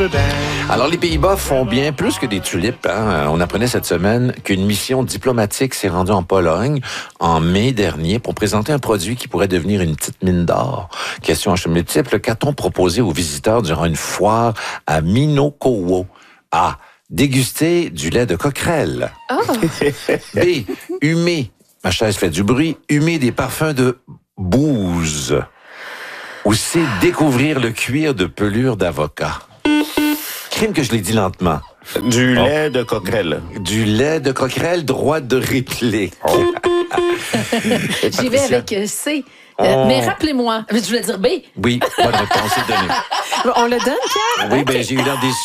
Alors, les Pays-Bas font bien plus que des tulipes. Hein? On apprenait cette semaine qu'une mission diplomatique s'est rendue en Pologne en mai dernier pour présenter un produit qui pourrait devenir une petite mine d'or. Question à multiple, qu'a-t-on proposé aux visiteurs durant une foire à Minokowo? A. Déguster du lait de coquerelle. Oh. B. Humer. Ma chaise fait du bruit. Humer des parfums de bouse. Ou C. Découvrir le cuir de pelure d'avocat. Crime que je l'ai dit lentement. Du lait de coquerelle. Du lait de coquerelle, droit de réplique. J'y vais avec C. Mais rappelez-moi, je voulais dire B. Oui, bonne réponse est donnée. On le donne, Pierre? Oui, ben j'ai eu l'air déçu.